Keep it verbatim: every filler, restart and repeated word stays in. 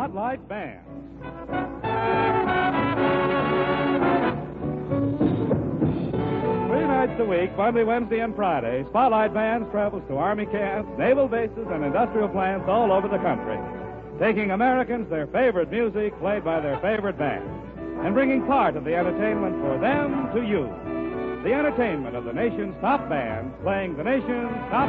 Spotlight Bands. Three nights a week, Monday, Wednesday, and Friday, Spotlight Bands travels to Army camps, naval bases, and industrial plants all over the country, taking Americans their favorite music played by their favorite bands, and bringing part of the entertainment for them to you. The entertainment of the nation's top bands playing the nation's top